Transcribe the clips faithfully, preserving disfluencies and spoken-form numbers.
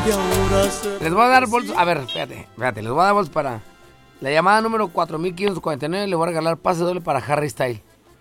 Les voy a dar bolsos. A ver, fíjate, fíjate, les voy a dar bolsos para la llamada número cuatro mil quinientos cuarenta y nueve. Le voy a regalar pase doble para Harry Style.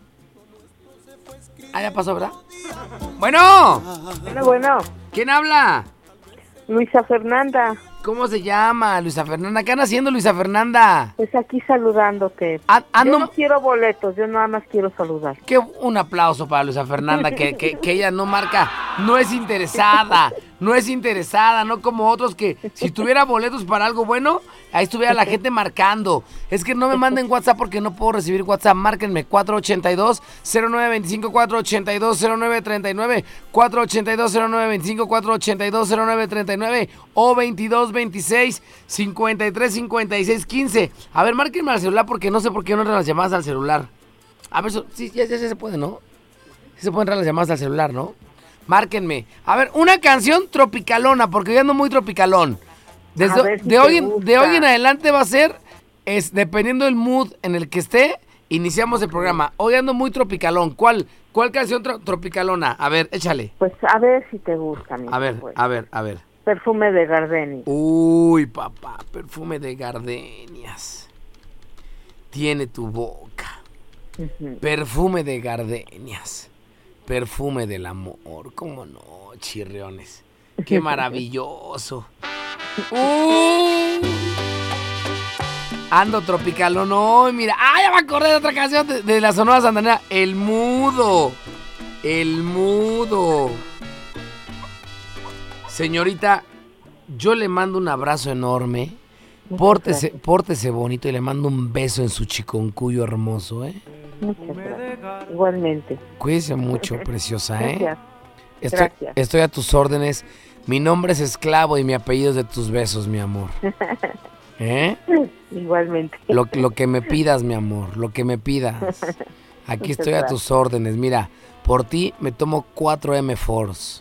Ah, ya pasó, ¿verdad? Bueno. Bueno, bueno. ¿Quién habla? Luisa Fernanda. ¿Cómo se llama, Luisa Fernanda? ¿Qué anda haciendo, Luisa Fernanda? Pues aquí saludándote. Ah, ando... Yo no quiero boletos, yo nada más quiero saludar. Qué un aplauso para Luisa Fernanda, que, que, que ella no marca, no es interesada, no es interesada, no como otros que si tuviera boletos para algo bueno, ahí estuviera la gente marcando. Es que no me manden WhatsApp porque no puedo recibir WhatsApp. Márquenme cuatro ochenta y dos, cero nueve veinticinco, cuatro ochenta y dos, cero nueve treinta y nueve, cuatro ochenta y dos, cero nueve veinticinco, cuatro ochenta y dos, cero nueve treinta y nueve o veintidós veintiséis, cincuenta y tres, cincuenta y seis, quince. A ver, márquenme al celular porque no sé por qué no entran las llamadas al celular. A ver, so, sí, ya, ya, ya se puede, ¿no? Sí se pueden entrar las llamadas al celular, ¿no? Márquenme. A ver, una canción tropicalona, porque yo ando muy tropicalón. Desde, ver si de, hoy, gusta. de hoy en adelante va a ser, es, dependiendo del mood en el que esté, iniciamos el programa. Hoy ando muy tropicalón. ¿Cuál, cuál canción tro, tropicalona? A ver, échale. Pues a ver si te gusta, mi A ver, pues. a ver, a ver. Perfume de Gardenia. Uy, papá, perfume de gardenias. Tiene tu boca. Uh-huh. Perfume de gardenias. Perfume del amor. ¿Cómo no, chirriones? Qué maravilloso. Uh, ando tropicalón hoy, mira. Ah, ya me acordé de otra canción de, de la Sonora Santanera. El Mudo. El Mudo. Señorita, yo le mando un abrazo enorme. Pórtese, pórtese bonito y le mando un beso en su chiconcuyo hermoso, ¿eh? Muchas gracias. Igualmente. Cuídese mucho, preciosa, ¿eh? Gracias. Estoy, Gracias. estoy a tus órdenes. Mi nombre es Esclavo y mi apellido es de tus besos, mi amor. ¿Eh? Igualmente. Lo, lo que me pidas, mi amor, lo que me pidas. Aquí Muchas estoy a gracias. tus órdenes. Mira, por ti me tomo cuatro M Force.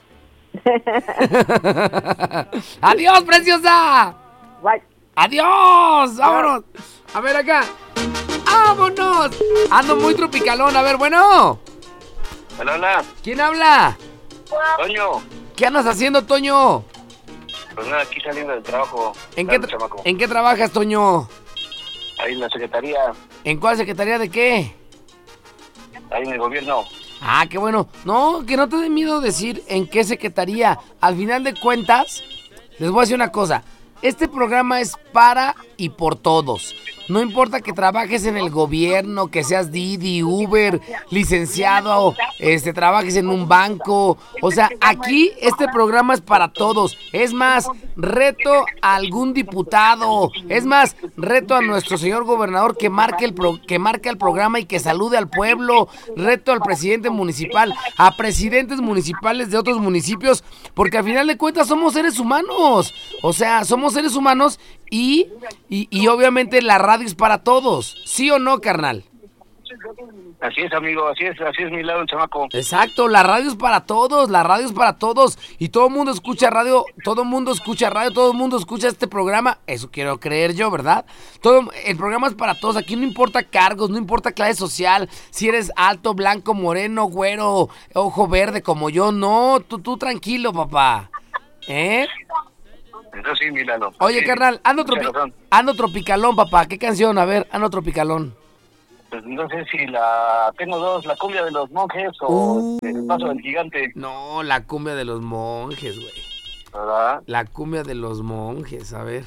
¡Adiós, preciosa! Bye. ¡Adiós! ¡Vámonos! A ver acá. ¡Vámonos! Ando muy tropicalón. A ver, bueno. Hola, hola. ¿Quién habla? Toño. ¿Qué andas haciendo, Toño? Pues nada, aquí saliendo del trabajo. ¿En qué, Dale, tra- chamaco. ¿En qué trabajas, Toño? Ahí en la secretaría, ¿En cuál secretaría de qué? ahí en el gobierno. Ah, qué bueno. No, que no te dé miedo decir en qué secretaría. Al final de cuentas, les voy a decir una cosa. Este programa es para y por todos. No importa que trabajes en el gobierno, que seas Didi, Uber, licenciado, este, trabajes en un banco. O sea, aquí este programa es para todos. Es más, reto a algún diputado. Es más, reto a nuestro señor gobernador que marque el, pro, que marque el programa y que salude al pueblo. Reto al presidente municipal, a presidentes municipales de otros municipios, porque al final de cuentas somos seres humanos. O sea, somos seres humanos y, y, y obviamente la radio es para todos. ¿Sí o no, carnal? Así es, amigo, así es, así es mi lado, el chamaco. Exacto, la radio es para todos, la radio es para todos. Y todo el mundo escucha radio, todo el mundo escucha radio, todo el mundo escucha este programa. Eso quiero creer yo, ¿verdad? Todo, el programa es para todos, aquí no importa cargos, no importa clase social. Si eres alto, blanco, moreno, güero, ojo verde como yo, no, tú, tú tranquilo, papá. ¿Eh? Eso sí, mi Lalo. Oye, Sí, carnal, ando, mucha tropi- razón. ando tropicalón, papá. ¿Qué canción? A ver, ando tropicalón. Pues no sé si la tengo dos, la cumbia de los monjes o Uh. el paso del gigante, No, la cumbia de los monjes, güey. ¿verdad? La cumbia de los monjes, a ver.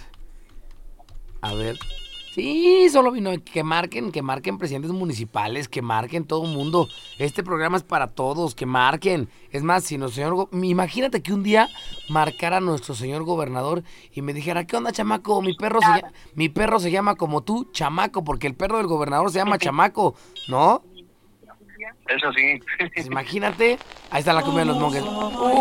A ver. Sí, solo vino que marquen, que marquen presidentes municipales, que marquen todo el mundo. Este programa es para todos, que marquen. Es más, si nuestro señor, go- imagínate que un día marcara nuestro señor gobernador y me dijera, ¿qué onda, chamaco? Mi perro se llama, mi perro se llama como tú, chamaco, porque el perro del gobernador se llama chamaco, ¿no? Eso sí. Pues imagínate, ahí está la cumbia de los monjes.